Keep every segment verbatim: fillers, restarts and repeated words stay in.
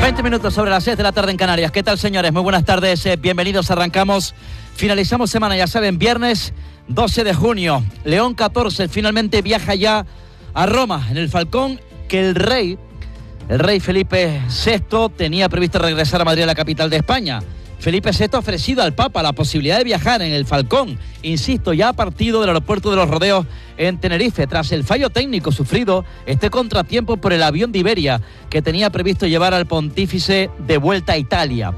veinte minutos sobre las seis de la tarde en Canarias. ¿Qué tal, señores? Muy buenas tardes, eh, bienvenidos. Arrancamos, finalizamos semana, ya saben, viernes doce de junio. León catorce finalmente viaja ya a Roma, en el Falcón, que el rey, el rey Felipe sexto, tenía previsto regresar a Madrid, a la capital de España. Felipe sexto ha ofrecido al Papa la posibilidad de viajar en el Falcón, insisto, ya ha partido del aeropuerto de Los Rodeos en Tenerife, tras el fallo técnico sufrido, este contratiempo por el avión de Iberia, que tenía previsto llevar al pontífice de vuelta a Italia.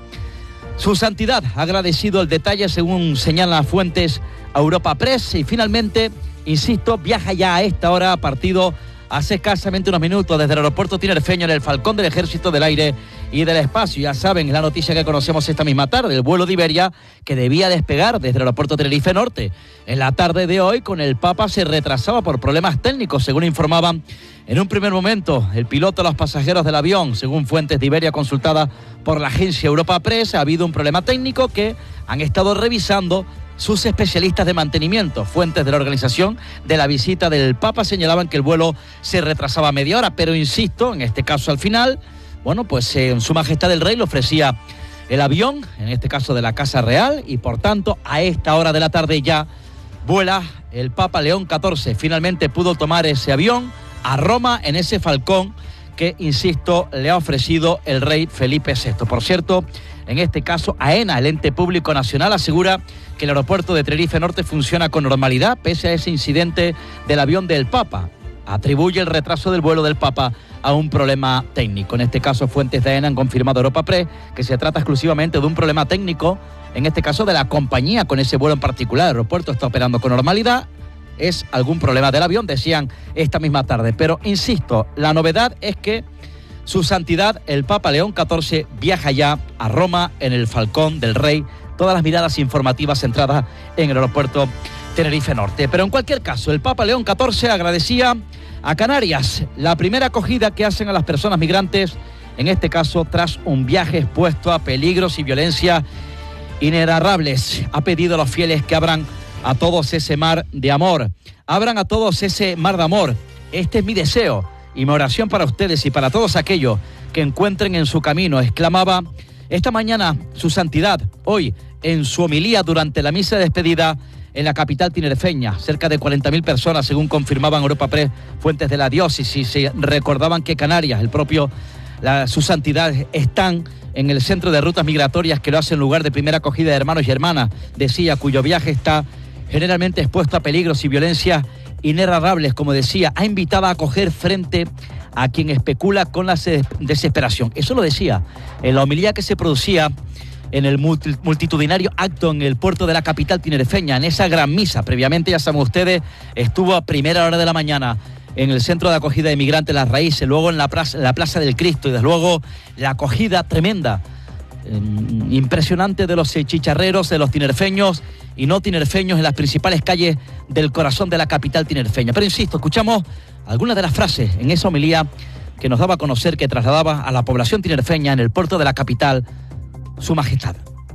Su Santidad ha agradecido el detalle, según señalan fuentes a Europa Press, y finalmente, insisto, viaja ya a esta hora, partido hace escasamente unos minutos desde el aeropuerto tinerfeño en el Falcón del Ejército del Aire y del Espacio. Ya saben, la noticia que conocemos esta misma tarde, el vuelo de Iberia que debía despegar desde el aeropuerto Tenerife Norte. En la tarde de hoy, con el Papa, se retrasaba por problemas técnicos, según informaban en un primer momento el piloto y los pasajeros del avión. Según fuentes de Iberia consultadas por la agencia Europa Press, ha habido un problema técnico que han estado revisando sus especialistas de mantenimiento. Fuentes de la organización de la visita del Papa señalaban que el vuelo se retrasaba media hora, pero insisto, en este caso al final, bueno, pues eh, Su Majestad el Rey le ofrecía el avión, en este caso de la Casa Real, y por tanto a esta hora de la tarde ya vuela el Papa León catorce. Finalmente pudo tomar ese avión a Roma en ese Falcón que, insisto, le ha ofrecido el rey Felipe sexto. Por cierto, en este caso, AENA, el ente público nacional, asegura que el aeropuerto de Tenerife Norte funciona con normalidad pese a ese incidente del avión del Papa. Atribuye el retraso del vuelo del Papa a un problema técnico. En este caso, fuentes de AENA han confirmado a Europa Press que se trata exclusivamente de un problema técnico, en este caso de la compañía con ese vuelo en particular. El aeropuerto está operando con normalidad. Es algún problema del avión, decían esta misma tarde. Pero, insisto, la novedad es que Su Santidad, el Papa León catorce, viaja ya a Roma en el Falcón del Rey. Todas las miradas informativas centradas en el aeropuerto Tenerife Norte. Pero en cualquier caso, el Papa León catorce agradecía a Canarias la primera acogida que hacen a las personas migrantes, en este caso tras un viaje expuesto a peligros y violencia inenarrables. Ha pedido a los fieles que abran a todos ese mar de amor. Abran a todos ese mar de amor. Este es mi deseo y mi oración para ustedes y para todos aquellos que encuentren en su camino, exclamaba esta mañana Su Santidad, hoy en su homilía durante la misa de despedida en la capital tinerfeña. Cerca de cuarenta mil personas, según confirmaban Europa Press, fuentes de la diócesis, se recordaban que Canarias, el propio la, Su Santidad, están en el centro de rutas migratorias que lo hacen lugar de primera acogida de hermanos y hermanas, decía, cuyo viaje está generalmente expuesto a peligros y violencias inenarrables, como decía. Ha invitado a acoger frente a quien especula con la desesperación. Eso lo decía en la homilía que se producía en el multitudinario acto en el puerto de la capital tinerfeña, en esa gran misa. Previamente, ya saben ustedes, estuvo a primera hora de la mañana en el centro de acogida de inmigrantes Las Raíces, luego en la plaza, en la plaza del Cristo, y desde luego la acogida tremenda, eh, impresionante de los chicharreros, de los tinerfeños y no tinerfeños en las principales calles del corazón de la capital tinerfeña. Pero insisto, escuchamos algunas de las frases en esa homilía que nos daba a conocer, que trasladaba a la población tinerfeña en el puerto de la capital Su Majestad.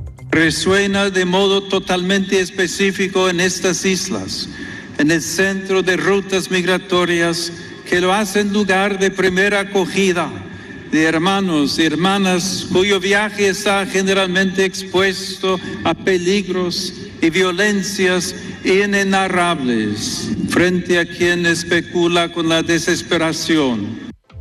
Resuena de modo totalmente específico en estas islas, en el centro de rutas migratorias que lo hacen lugar de primera acogida de hermanos y hermanas cuyo viaje está generalmente expuesto a peligros y violencias inenarrables, frente a quien especula con la desesperación.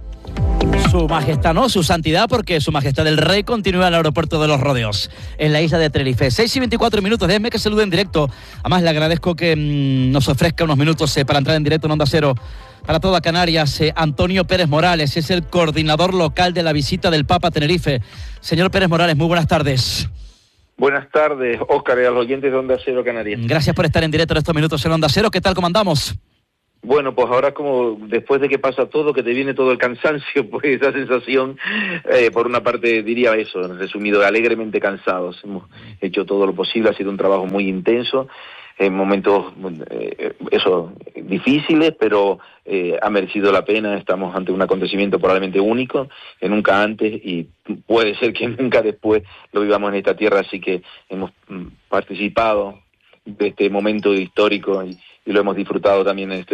Su Majestad, no, Su Santidad, porque Su Majestad el Rey continúa en el aeropuerto de Los Rodeos, en la isla de Tenerife. seis y veinticuatro minutos, déjenme que salude en directo. Además, le agradezco que mmm, nos ofrezca unos minutos eh, para entrar en directo en Onda Cero para toda Canarias. Eh, Antonio Pérez Morales es el coordinador local de la visita del Papa a Tenerife. Señor Pérez Morales, muy buenas tardes. Buenas tardes, Óscar, y a los oyentes de Onda Cero Canarias. Gracias por estar en directo en estos minutos en Onda Cero. ¿Qué tal, cómo andamos? Bueno, pues ahora como después de que pasa todo, que te viene todo el cansancio, pues esa sensación, eh, por una parte diría eso, resumido, alegremente cansados. Hemos hecho todo lo posible, ha sido un trabajo muy intenso, en momentos, eh, eso, difíciles, pero eh, ha merecido la pena. Estamos ante un acontecimiento probablemente único, que nunca antes, y puede ser que nunca después lo vivamos en esta tierra, así que hemos mm, participado de este momento histórico y, y lo hemos disfrutado también en este día.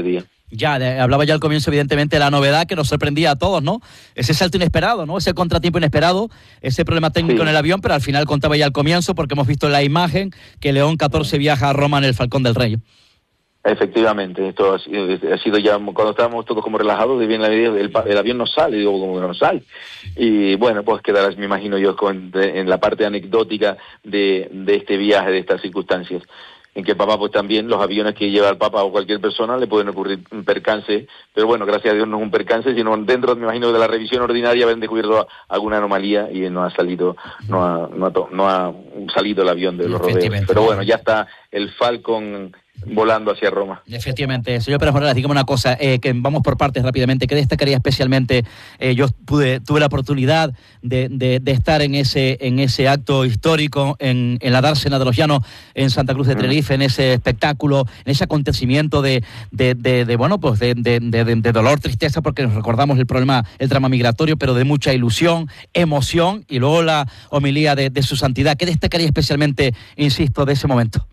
Ya, de, hablaba ya al comienzo, evidentemente, de la novedad que nos sorprendía a todos, ¿no? Ese salto inesperado, ¿no? Ese contratiempo inesperado, ese problema técnico sí. en el avión, pero al final contaba ya al comienzo, porque hemos visto la imagen que León catorce viaja a Roma en el Falcón del Rey. Efectivamente, esto ha sido, ha sido ya cuando estábamos todos como relajados, de bien el, el, el avión no sale, digo, como que no sale. Y bueno, pues quedarás, me imagino yo, con, de, en la parte anecdótica de, de este viaje, de estas circunstancias. En que el Papa, pues también, los aviones que lleva el Papa o cualquier persona le pueden ocurrir un percance, pero bueno, gracias a Dios no es un percance, sino dentro, me imagino, de la revisión ordinaria habrán descubierto alguna anomalía y no ha salido, no ha, no ha, no ha salido el avión de los rodeos. Pero bueno, ya está el Falcon volando hacia Roma. Efectivamente. Señor Pérez Morales, dígame una cosa, eh, que vamos por partes rápidamente. ¿Qué destacaría especialmente? Eh, yo pude, tuve la oportunidad de, de, de estar en ese en ese acto histórico en, en la dársena de los Llanos en Santa Cruz de Tenerife, en ese espectáculo, en ese acontecimiento de, de, de, de bueno, pues de, de, de, de dolor, tristeza, porque nos recordamos el problema, el drama migratorio, pero de mucha ilusión, emoción, y luego la homilía de, de su santidad. ¿Qué destacaría especialmente, insisto, de ese momento?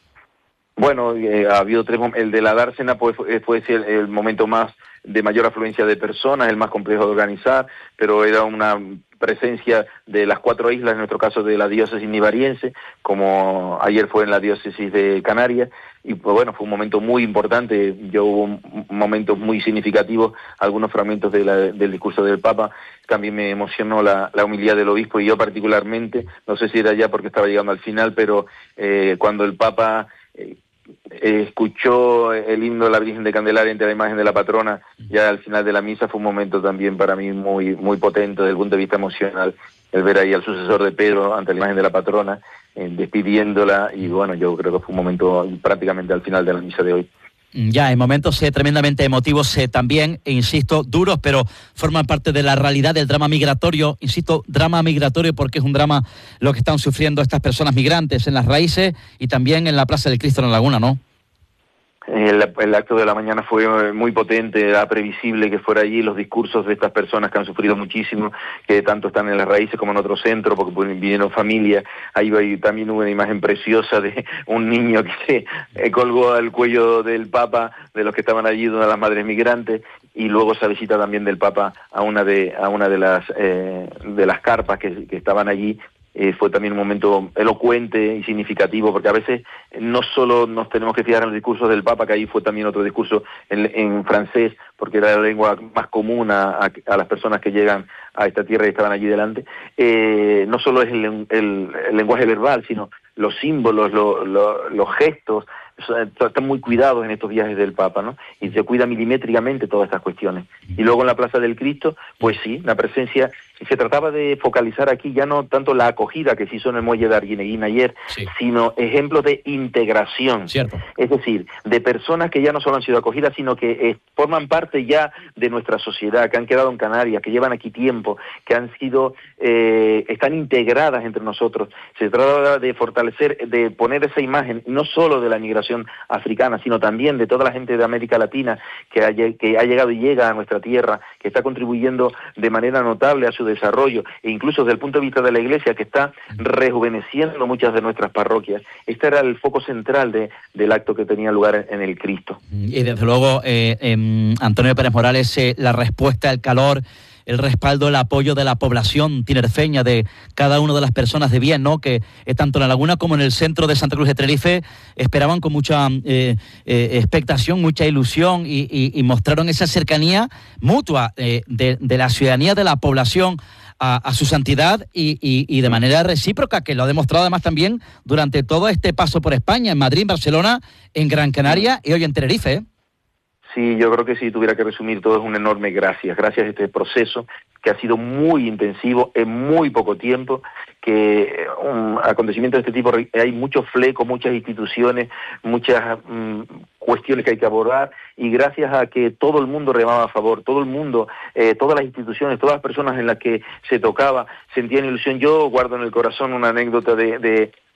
Bueno, eh, ha habido tres, el de la dársena pues fue, fue el, el momento más de mayor afluencia de personas, el más complejo de organizar, pero era una presencia de las cuatro islas, en nuestro caso de la diócesis nivariense, como ayer fue en la diócesis de Canarias, y pues bueno, fue un momento muy importante. Yo hubo momentos muy significativos, algunos fragmentos de la, del discurso del Papa, también me emocionó la, la humildad del obispo, y yo particularmente, no sé si era ya porque estaba llegando al final, pero eh, cuando el Papa eh, escuchó el himno de la Virgen de Candelaria entre la imagen de la patrona, ya al final de la misa, fue un momento también para mí muy muy potente desde el punto de vista emocional, el ver ahí al sucesor de Pedro ante la imagen de la patrona, eh, despidiéndola, y bueno, yo creo que fue un momento prácticamente al final de la misa de hoy. Ya, en momentos eh, tremendamente emotivos eh, también, e insisto, duros, pero forman parte de la realidad del drama migratorio. Insisto, drama migratorio porque es un drama lo que están sufriendo estas personas migrantes en las raíces y también en la Plaza del Cristo en la Laguna, ¿no? El, el acto de la mañana fue muy potente, era previsible que fuera allí, los discursos de estas personas que han sufrido muchísimo, que tanto están en las raíces como en otro centro, porque vinieron familias. Ahí también hubo una imagen preciosa de un niño que se eh, colgó al cuello del Papa, de los que estaban allí, de una de las madres migrantes, y luego esa visita también del Papa a una de a una de las eh, de las carpas que, que estaban allí. Eh, fue también un momento elocuente y significativo, porque a veces no solo nos tenemos que fijar en los discursos del Papa, que ahí fue también otro discurso en, en francés, porque era la lengua más común a, a, a las personas que llegan a esta tierra y estaban allí delante. Eh, no solo es el, el, el lenguaje verbal, sino los símbolos, lo, lo, los gestos, están muy cuidados en estos viajes del Papa, ¿no? Y se cuida milimétricamente todas estas cuestiones. Y luego en la Plaza del Cristo, pues sí, la presencia, se trataba de focalizar aquí ya no tanto la acogida que se hizo en el muelle de Arguineguín ayer, sí, sino ejemplos de integración. Cierto. Es decir, de personas que ya no solo han sido acogidas, sino que eh, forman parte ya de nuestra sociedad, que han quedado en Canarias, que llevan aquí tiempo, que han sido, eh, están integradas entre nosotros. Se trata de fortalecer, de poner esa imagen, no solo de la migración africana, sino también de toda la gente de América Latina que ha, que ha llegado y llega a nuestra tierra, que está contribuyendo de manera notable a su desarrollo, e incluso desde el punto de vista de la Iglesia, que está rejuveneciendo muchas de nuestras parroquias. Este era el foco central de, del acto que tenía lugar en el Cristo. Y desde luego, eh, eh, Antonio Pérez Morales, eh, la respuesta, el calor, el respaldo, el apoyo de la población tinerfeña, de cada una de las personas de bien, ¿no? Que eh, tanto en la Laguna como en el centro de Santa Cruz de Tenerife esperaban con mucha eh, eh, expectación, mucha ilusión y, y, y mostraron esa cercanía mutua eh, de, de la ciudadanía, de la población a, a su santidad y, y, y de manera recíproca, que lo ha demostrado además también durante todo este paso por España, en Madrid, en Barcelona, en Gran Canaria y hoy en Tenerife, ¿eh? Sí, yo creo que si tuviera que resumir todo es un enorme gracias. Gracias a este proceso que ha sido muy intensivo en muy poco tiempo, que un acontecimiento de este tipo hay muchos flecos, muchas instituciones, muchas um, cuestiones que hay que abordar, y gracias a que todo el mundo remaba a favor, todo el mundo, eh, todas las instituciones, todas las personas en las que se tocaba sentían ilusión. Yo guardo en el corazón una anécdota de, de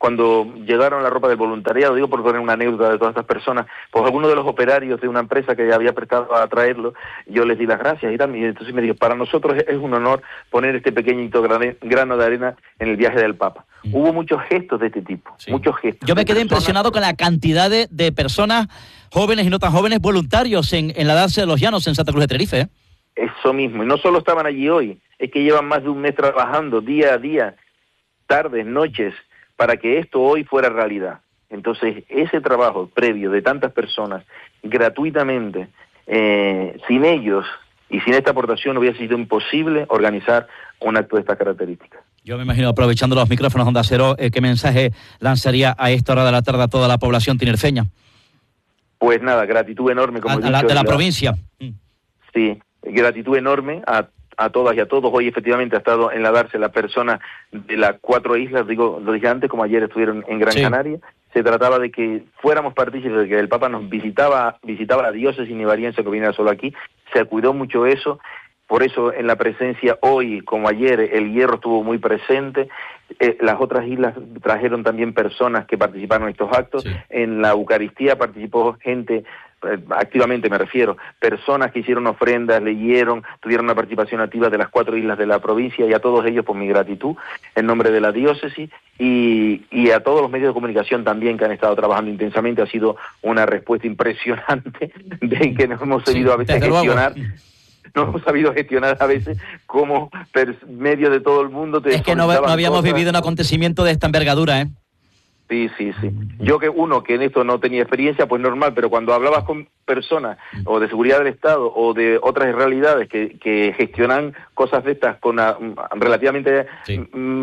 cuando llegaron la ropa del voluntariado, digo por poner una anécdota de todas estas personas, pues algunos de los operarios de una empresa que había prestado a traerlo, yo les di las gracias y tal, y entonces me dijo, para nosotros es un honor poner este pequeñito grano de arena en el viaje del Papa. Mm. Hubo muchos gestos de este tipo, sí. muchos gestos. Yo me quedé personas... impresionado con la cantidad de, de personas, jóvenes y no tan jóvenes, voluntarios en, en la Darse de los Llanos, en Santa Cruz de Tenerife, ¿eh? Eso mismo, y no solo estaban allí hoy, es que llevan más de un mes trabajando día a día, tardes, noches, para que esto hoy fuera realidad. Entonces, ese trabajo previo de tantas personas, gratuitamente, eh, sin ellos y sin esta aportación hubiera sido imposible organizar un acto de estas características. Yo me imagino, aprovechando los micrófonos de Onda Cero, eh, ¿qué mensaje lanzaría a esta hora de la tarde a toda la población tinerfeña? Pues nada, gratitud enorme, como a, he dicho. A la, de la, la provincia. Sí, gratitud enorme a a todas y a todos. Hoy efectivamente ha estado en la Darse la persona de las cuatro islas, digo, lo dije antes, como ayer estuvieron en Gran sí. Canaria. Se trataba de que fuéramos partícipes de que el Papa nos visitaba, visitaba la diócesis nivariense, que viniera solo aquí. Se cuidó mucho eso, por eso en la presencia hoy, como ayer, el Hierro estuvo muy presente. Eh, las otras islas trajeron también personas que participaron en estos actos. Sí. En la Eucaristía participó gente, activamente me refiero, personas que hicieron ofrendas, leyeron, tuvieron una participación activa de las cuatro islas de la provincia, y a todos ellos por mi gratitud en nombre de la diócesis, y, y a todos los medios de comunicación también que han estado trabajando intensamente. Ha sido una respuesta impresionante de que nos hemos sabido sí, a veces gestionar. No hemos sabido gestionar a veces como medios de todo el mundo. Te es que no, no habíamos cosas. vivido un acontecimiento de esta envergadura, ¿eh? Sí, sí, sí. Yo que uno que en esto no tenía experiencia, pues normal, pero cuando hablabas con personas o de seguridad del Estado o de otras realidades que, que gestionan cosas de estas con a, relativamente sí.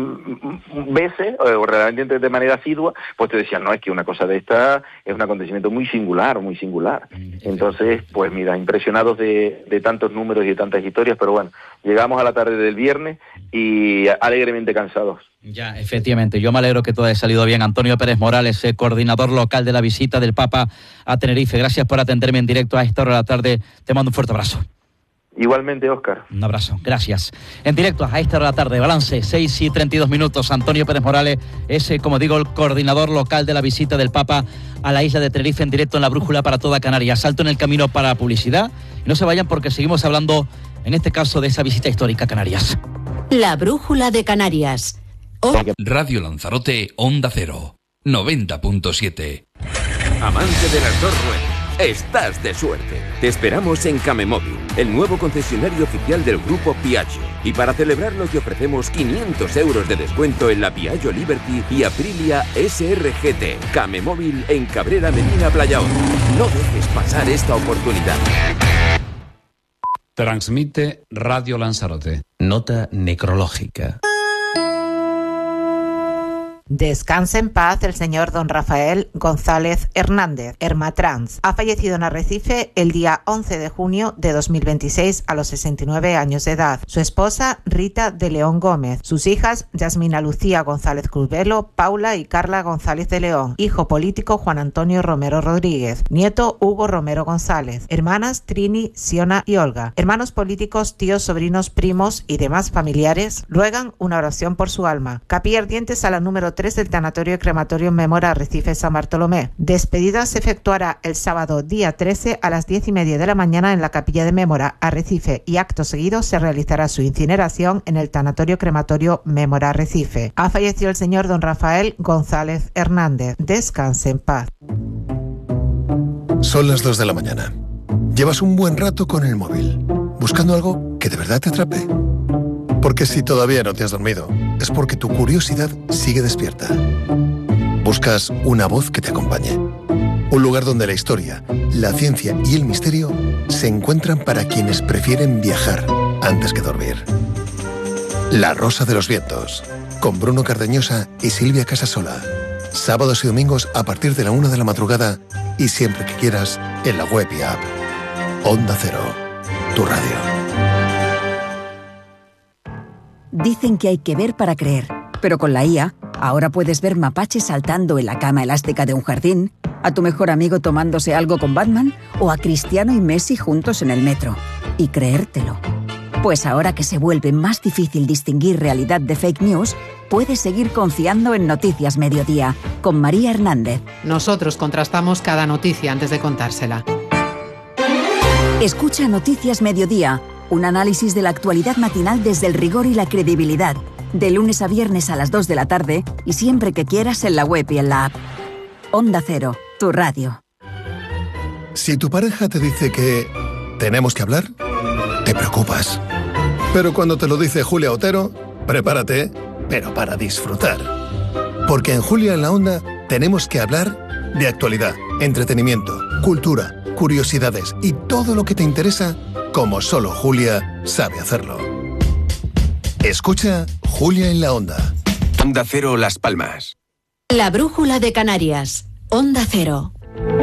mm, veces o relativamente de manera asidua, pues te decían, no, es que una cosa de esta es un acontecimiento muy singular, muy singular. Entonces, pues mira, impresionados de, de tantos números y de tantas historias, pero bueno, llegamos a la tarde del viernes y alegremente cansados. Ya, efectivamente, yo me alegro que todo haya salido bien. Antonio Pérez Morales, eh, coordinador local de la visita del Papa a Tenerife. Gracias por atenderme en directo a esta hora de la tarde. Te mando un fuerte abrazo. Igualmente, Óscar. Un abrazo, gracias. En directo a esta hora de la tarde, balance, seis y treinta y dos minutos. Antonio Pérez Morales es, eh, como digo, el coordinador local de la visita del Papa a la isla de Tenerife, en directo en la Brújula para toda Canarias. Salto en el camino para publicidad. Y no se vayan porque seguimos hablando, en este caso, de esa visita histórica a Canarias. La Brújula de Canarias. Oh. Radio Lanzarote, Onda Cero, noventa punto siete. Amante de las dos ruedas, estás de suerte. Te esperamos en Camemóvil, el nuevo concesionario oficial del grupo Piaggio. Y para celebrarlo te ofrecemos quinientos euros de descuento en la Piaggio Liberty y Aprilia S R G T. Camemóvil en Cabrera Medina Playaón. No dejes pasar esta oportunidad. Transmite Radio Lanzarote. Nota necrológica. Descanse en paz el señor don Rafael González Hernández, Hermatrans. Ha fallecido en Arrecife el día once de junio de dos mil veintiséis a los sesenta y nueve años de edad. Su esposa, Rita de León Gómez. Sus hijas, Yasmina Lucía González Cruzvelo, Paula y Carla González de León. Hijo político, Juan Antonio Romero Rodríguez. Nieto, Hugo Romero González. Hermanas, Trini, Siona y Olga. Hermanos políticos, tíos, sobrinos, primos y demás familiares ruegan una oración por su alma. Capilla Ardientes a la número tres del Tanatorio y Crematorio Mémora Arrecife San Bartolomé. Despedida se efectuará el sábado día trece a las diez y media de la mañana en la Capilla de Mémora Arrecife, y acto seguido se realizará su incineración en el Tanatorio Crematorio Mémora Arrecife. Ha fallecido el señor don Rafael González Hernández. Descanse en paz. Son las dos de la mañana. Llevas un buen rato con el móvil, buscando algo que de verdad te atrape. Porque si todavía no te has dormido, es porque tu curiosidad sigue despierta. Buscas una voz que te acompañe. Un lugar donde la historia, la ciencia y el misterio se encuentran para quienes prefieren viajar antes que dormir. La Rosa de los Vientos, con Bruno Cardeñosa y Silvia Casasola. Sábados y domingos a partir de la una de la madrugada y siempre que quieras en la web y app. Onda Cero, tu radio. Dicen que hay que ver para creer, pero con la I A, ahora puedes ver mapaches saltando en la cama elástica de un jardín, a tu mejor amigo tomándose algo con Batman o a Cristiano y Messi juntos en el metro. Y creértelo. Pues ahora que se vuelve más difícil distinguir realidad de fake news, puedes seguir confiando en Noticias Mediodía, con María Hernández. Nosotros contrastamos cada noticia antes de contársela. Escucha Noticias Mediodía, un análisis de la actualidad matinal desde el rigor y la credibilidad, de lunes a viernes a las dos de la tarde y siempre que quieras en la web y en la app. Onda Cero, tu radio. Si tu pareja te dice que tenemos que hablar, te preocupas. Pero cuando te lo dice Julia Otero, prepárate, pero para disfrutar. Porque en Julia en la Onda tenemos que hablar de actualidad, entretenimiento, cultura, curiosidades y todo lo que te interesa, como solo Julia sabe hacerlo. Escucha Julia en la Onda. Onda Cero Las Palmas. La Brújula de Canarias. Onda Cero.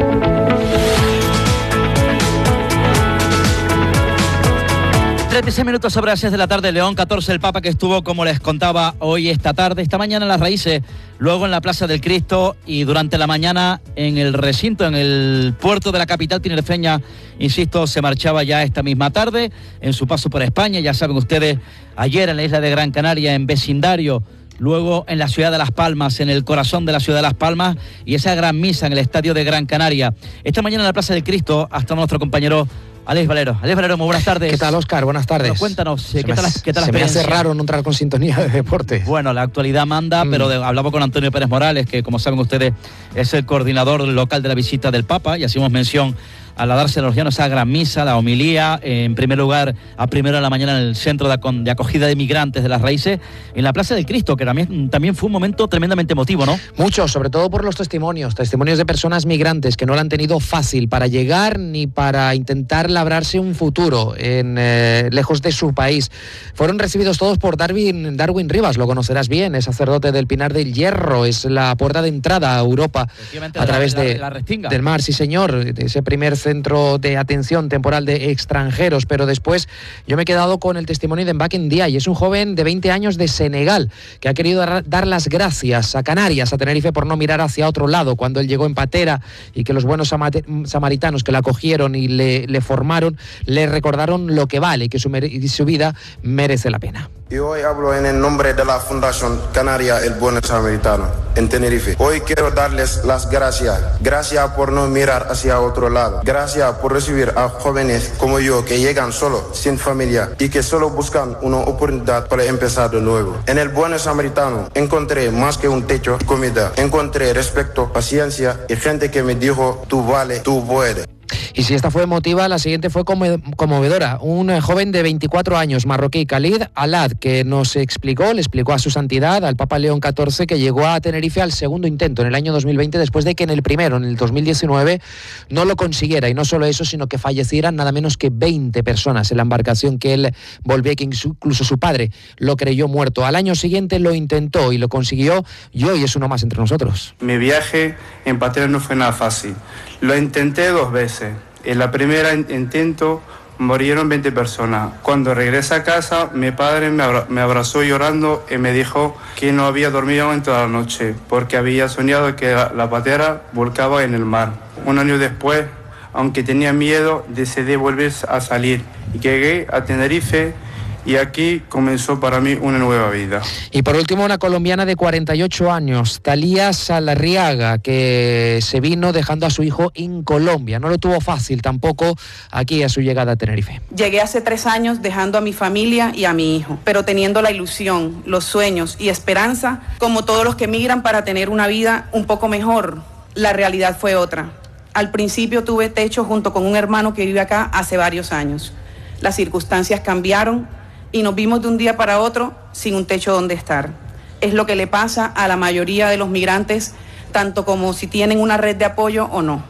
treinta y seis minutos sobre las seis de la tarde, León catorce, el Papa que estuvo, como les contaba, hoy, esta tarde, esta mañana en Las Raíces, luego en la Plaza del Cristo y durante la mañana en el recinto, en el puerto de la capital tinerfeña, insisto, se marchaba ya esta misma tarde en su paso por España, ya saben ustedes, ayer en la isla de Gran Canaria, en vecindario, luego en la ciudad de Las Palmas, en el corazón de la ciudad de Las Palmas, y esa gran misa en el estadio de Gran Canaria. Esta mañana en la Plaza del Cristo, hasta nuestro compañero Alex Valero. Alex Valero, muy buenas tardes. ¿Qué tal, Óscar? Buenas tardes. Bueno, cuéntanos, ¿qué tal, qué tal la Se me experiencia? hace raro no entrar con sintonía de deporte. Bueno, la actualidad manda, mm. pero de, hablamos con Antonio Pérez Morales, que como saben ustedes es el coordinador local de la visita del Papa, y hacemos mención al darse a los llanos esa gran misa, la homilía, eh, en primer lugar, a primera de la mañana en el centro de, de acogida de migrantes de Las Raíces, en la Plaza del Cristo, que también, también fue un momento tremendamente emotivo, ¿no? Mucho, sobre todo por los testimonios, testimonios de personas migrantes que no lo han tenido fácil para llegar ni para intentar labrarse un futuro en, eh, lejos de su país. Fueron recibidos todos por Darwin, Darwin Rivas, lo conocerás bien, es sacerdote del Pinar del Hierro, es la puerta de entrada a Europa a través la, de, la, la del mar, sí señor, de ese primer centro de atención temporal de extranjeros, pero después yo me he quedado con el testimonio de Mbaken Ndiaye, es un joven de veinte años de Senegal que ha querido dar las gracias a Canarias, a Tenerife, por no mirar hacia otro lado cuando él llegó en patera, y que los buenos samaritanos que la acogieron y le, le formaron le recordaron lo que vale, que su, su vida merece la pena. Y hoy hablo en el nombre de la Fundación Canaria El Buen Samaritano en Tenerife. Hoy quiero darles las gracias. Gracias por no mirar hacia otro lado. Gracias por recibir a jóvenes como yo que llegan solo, sin familia y que solo buscan una oportunidad para empezar de nuevo. En El Buen Samaritano encontré más que un techo, comida. Encontré respeto, paciencia y gente que me dijo, tú vale, tú puedes. Y si esta fue emotiva, la siguiente fue conmovedora. Un joven de veinticuatro años, marroquí, Khalid Alad, que nos explicó, le explicó a su santidad, al Papa León catorce, que llegó a Tenerife al segundo intento en el año dos mil veinte, después de que en el primero, en el dos mil diecinueve, no lo consiguiera. Y no solo eso, sino que fallecieran nada menos que veinte personas en la embarcación que él volvía, que incluso su padre lo creyó muerto. Al año siguiente lo intentó y lo consiguió, y hoy es uno más entre nosotros. Mi viaje en patera no fue nada fácil. Lo intenté dos veces. En la primera intento murieron veinte personas. Cuando regresé a casa, mi padre me, abra- me abrazó llorando y me dijo que no había dormido en toda la noche porque había soñado que la, la patera volcaba en el mar. Un año después, aunque tenía miedo, decidí volver a salir y llegué a Tenerife. Y aquí comenzó para mí una nueva vida. Y por último, una colombiana de cuarenta y ocho años, Talía Salarriaga, que se vino dejando a su hijo en Colombia. No lo tuvo fácil tampoco aquí a su llegada a Tenerife. Llegué hace tres años dejando a mi familia y a mi hijo, pero teniendo la ilusión, los sueños y esperanza, como todos los que migran para tener una vida un poco mejor. La realidad fue otra. Al principio tuve techo junto con un hermano que vive acá hace varios años. Las circunstancias cambiaron y nos vimos de un día para otro sin un techo donde estar. Es lo que le pasa a la mayoría de los migrantes, tanto como si tienen una red de apoyo o no.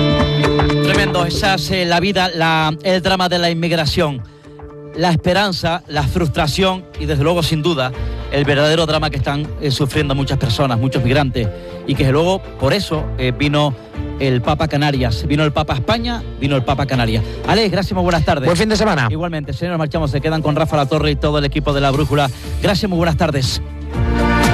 Tremendo, esa es eh, la vida, la, el drama de la inmigración. La esperanza, la frustración y desde luego, sin duda, el verdadero drama que están eh, sufriendo muchas personas, muchos migrantes, y que luego por eso eh, vino el Papa Canarias, vino el Papa España, vino el Papa Canarias. Alex, gracias, muy buenas tardes. Buen fin de semana. Igualmente, señores, nos marchamos, se quedan con Rafa Latorre y todo el equipo de La Brújula. Gracias, muy buenas tardes.